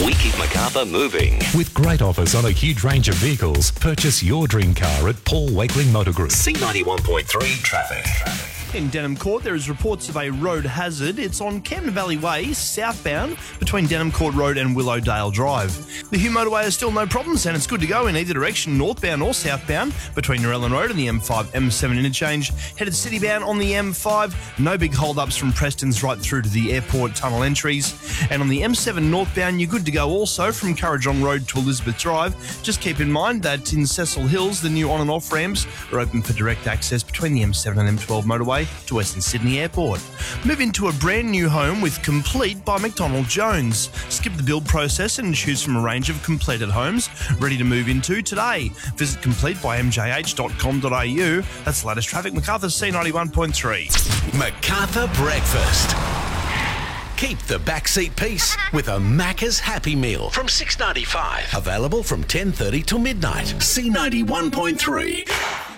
We keep Macarthur moving. With great offers on a huge range of vehicles, purchase your dream car at Paul Wakeling Motor Group. C91.3 traffic. In Denham Court, there is reports of a road hazard. It's on Camden Valley Way, southbound, between Denham Court Road and Willowdale Drive. The Hume motorway is still no problems, and it's good to go in either direction, northbound or southbound, between Narellan Road and the M5-M7 interchange. Headed citybound on the M5, no big hold-ups from Preston's right through to the airport tunnel entries. And on the M7 northbound, you're good to go also from Currajong Road to Elizabeth Drive. Just keep in mind that in Cecil Hills, the new on and off ramps are open for direct access between the M7 and M12 motorway to Western Sydney Airport. Move into a brand new home with Complete by McDonald Jones. Skip the build process and choose from a range of completed homes ready to move into today. Visit completebymjh.com.au. That's the latest traffic. Macarthur C91.3. Macarthur Breakfast. Keep the backseat peace with a Macca's Happy Meal from $6.95. Available from 10:30 till midnight. C91.3.